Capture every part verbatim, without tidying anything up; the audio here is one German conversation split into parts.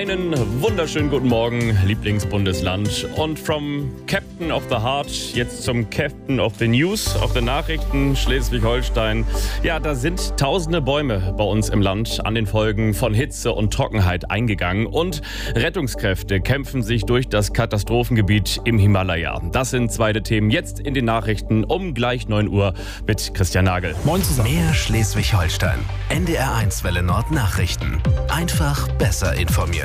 Einen wunderschönen guten Morgen, Lieblingsbundesland. Und from Captain of the Heart jetzt zum Captain of the News, auf den Nachrichten Schleswig-Holstein. Ja, da sind tausende Bäume bei uns im Land an den Folgen von Hitze und Trockenheit eingegangen. Und Rettungskräfte kämpfen sich durch das Katastrophengebiet im Himalaya. Das sind zweite Themen jetzt in den Nachrichten um gleich neun Uhr mit Christian Nagel. Moin zusammen. Mehr Schleswig-Holstein. N D R eins Welle Nord Nachrichten. Einfach besser informiert.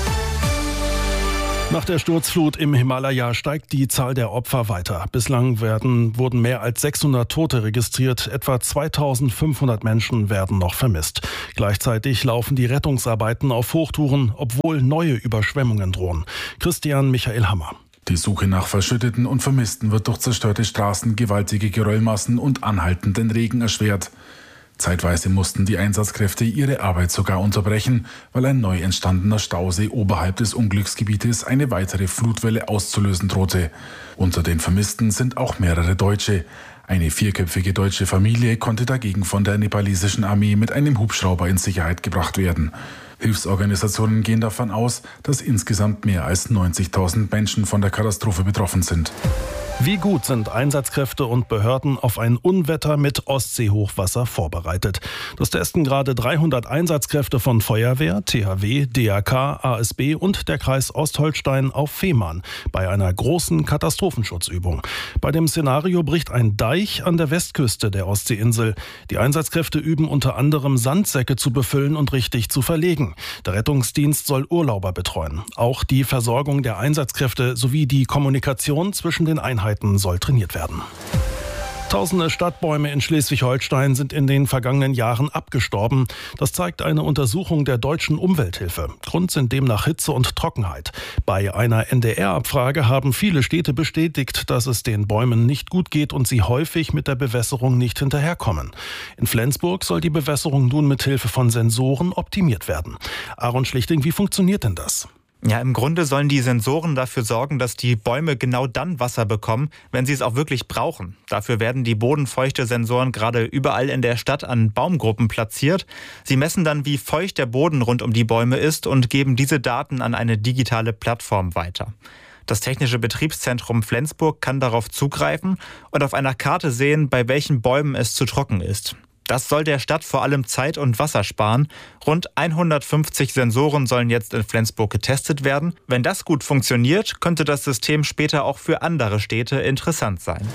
Nach der Sturzflut im Himalaya steigt die Zahl der Opfer weiter. Bislang werden, wurden mehr als sechshundert Tote registriert. Etwa zweitausendfünfhundert Menschen werden noch vermisst. Gleichzeitig laufen die Rettungsarbeiten auf Hochtouren, obwohl neue Überschwemmungen drohen. Christian Michael Hammer. Die Suche nach Verschütteten und Vermissten wird durch zerstörte Straßen, gewaltige Geröllmassen und anhaltenden Regen erschwert. Zeitweise mussten die Einsatzkräfte ihre Arbeit sogar unterbrechen, weil ein neu entstandener Stausee oberhalb des Unglücksgebietes eine weitere Flutwelle auszulösen drohte. Unter den Vermissten sind auch mehrere Deutsche. Eine vierköpfige deutsche Familie konnte dagegen von der nepalesischen Armee mit einem Hubschrauber in Sicherheit gebracht werden. Hilfsorganisationen gehen davon aus, dass insgesamt mehr als neunzigtausend Menschen von der Katastrophe betroffen sind. Wie gut sind Einsatzkräfte und Behörden auf ein Unwetter mit Ostseehochwasser vorbereitet? Das testen gerade dreihundert Einsatzkräfte von Feuerwehr, T H W, D R K, A S B und der Kreis Ostholstein auf Fehmarn bei einer großen Katastrophenschutzübung. Bei dem Szenario bricht ein Deich an der Westküste der Ostseeinsel. Die Einsatzkräfte üben unter anderem Sandsäcke zu befüllen und richtig zu verlegen. Der Rettungsdienst soll Urlauber betreuen. Auch die Versorgung der Einsatzkräfte sowie die Kommunikation zwischen den Einheiten soll trainiert werden. Tausende Stadtbäume in Schleswig-Holstein sind in den vergangenen Jahren abgestorben. Das zeigt eine Untersuchung der Deutschen Umwelthilfe. Grund sind demnach Hitze und Trockenheit. Bei einer N D R-Abfrage haben viele Städte bestätigt, dass es den Bäumen nicht gut geht und sie häufig mit der Bewässerung nicht hinterherkommen. In Flensburg soll die Bewässerung nun mit Hilfe von Sensoren optimiert werden. Aaron Schlichting, wie funktioniert denn das? Ja, im Grunde sollen die Sensoren dafür sorgen, dass die Bäume genau dann Wasser bekommen, wenn sie es auch wirklich brauchen. Dafür werden die Bodenfeuchte-Sensoren gerade überall in der Stadt an Baumgruppen platziert. Sie messen dann, wie feucht der Boden rund um die Bäume ist und geben diese Daten an eine digitale Plattform weiter. Das Technische Betriebszentrum Flensburg kann darauf zugreifen und auf einer Karte sehen, bei welchen Bäumen es zu trocken ist. Das soll der Stadt vor allem Zeit und Wasser sparen. Rund hundertfünfzig Sensoren sollen jetzt in Flensburg getestet werden. Wenn das gut funktioniert, könnte das System später auch für andere Städte interessant sein.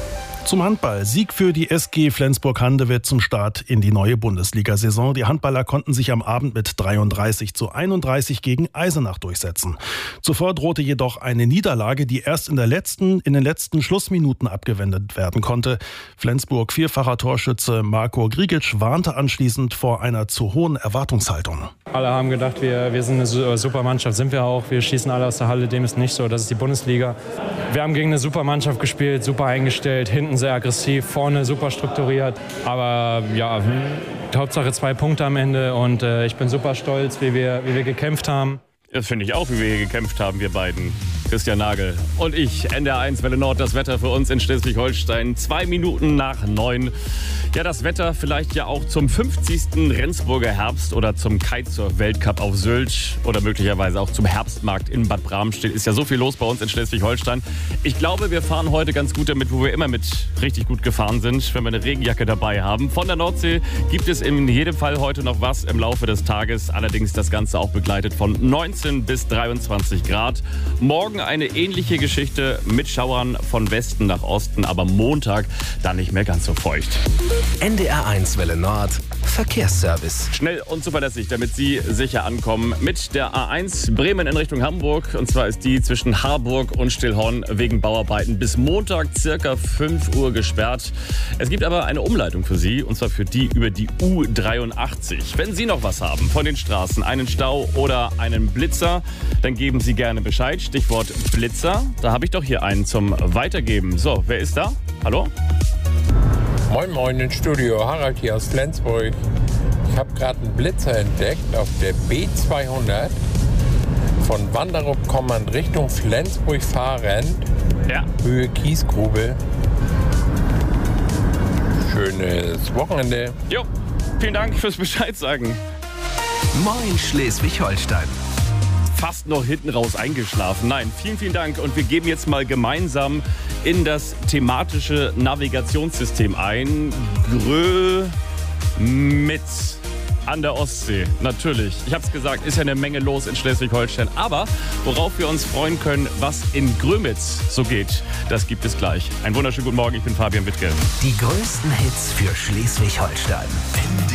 Zum Handball. Sieg für die S G Flensburg-Handewitt zum Start in die neue Bundesliga-Saison. Die Handballer konnten sich am Abend mit dreiunddreißig zu einunddreißig gegen Eisenach durchsetzen. Zuvor drohte jedoch eine Niederlage, die erst in, der letzten, in den letzten Schlussminuten abgewendet werden konnte. Flensburg-vierfacher Torschütze Marco Grigic warnte anschließend vor einer zu hohen Erwartungshaltung. Alle haben gedacht, wir, wir sind eine super Mannschaft, sind wir auch. Wir schießen alle aus der Halle, dem ist nicht so. Das ist die Bundesliga. Wir haben gegen eine super Mannschaft gespielt, super eingestellt, hinten sehr aggressiv, vorne super strukturiert. Aber ja, Hauptsache zwei Punkte am Ende und äh, ich bin super stolz, wie wir, wie wir gekämpft haben. Das finde ich auch, wie wir hier gekämpft haben, wir beiden. Christian Nagel und ich, N D R eins Welle Nord, das Wetter für uns in Schleswig-Holstein. Zwei Minuten nach neun. Ja, das Wetter vielleicht ja auch zum fünfzigsten Rendsburger Herbst oder zum Kitesurf-Weltcup auf Sylt oder möglicherweise auch zum Herbstmarkt in Bad Bramstedt. Ist ja so viel los bei uns in Schleswig-Holstein. Ich glaube, wir fahren heute ganz gut damit, wo wir immer mit richtig gut gefahren sind, wenn wir eine Regenjacke dabei haben. Von der Nordsee gibt es in jedem Fall heute noch was im Laufe des Tages. Allerdings das Ganze auch begleitet von neunzehn bis dreiundzwanzig Grad. Morgen eine ähnliche Geschichte mit Schauern von Westen nach Osten, aber Montag dann nicht mehr ganz so feucht. N D R eins Welle Nord Verkehrsservice. Schnell und zuverlässig, damit Sie sicher ankommen mit der A eins Bremen in Richtung Hamburg. Und zwar ist die zwischen Harburg und Stillhorn wegen Bauarbeiten bis Montag circa fünf Uhr gesperrt. Es gibt aber eine Umleitung für Sie, und zwar für die über die U dreiundachtzig. Wenn Sie noch was haben von den Straßen, einen Stau oder einen Blitzer, dann geben Sie gerne Bescheid. Stichwort Blitzer. Da habe ich doch hier einen zum Weitergeben. So, wer ist da? Hallo? Moin Moin ins Studio, Harald hier aus Flensburg. Ich habe gerade einen Blitzer entdeckt auf der B zweihundert von Wanderup kommend Richtung Flensburg fahrend, ja. Höhe Kiesgrube. Schönes Wochenende. Jo, vielen Dank fürs Bescheid sagen. Moin Schleswig-Holstein. fast noch hinten raus eingeschlafen. Nein, vielen, vielen Dank. Und wir geben jetzt mal gemeinsam in das thematische Navigationssystem ein. Grömitz an der Ostsee. Natürlich. Ich habe es gesagt, ist ja eine Menge los in Schleswig-Holstein. Aber worauf wir uns freuen können, was in Grömitz so geht, das gibt es gleich. Einen wunderschönen guten Morgen, ich bin Fabian Wittke. Die größten Hits für Schleswig-Holstein.